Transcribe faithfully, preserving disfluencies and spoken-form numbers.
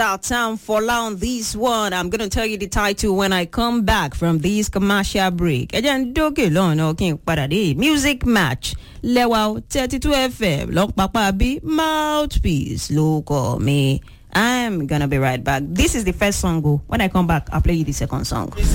our time for on this one. I'm going to tell you the title when I come back from this commercial break. Again, doke long okay padade. Music Match. Lewa thirty-two F M. Long papa B mouthpiece. Look me. I'm gonna be right back. This is the first song. Go. When I come back, I'll play you the second song.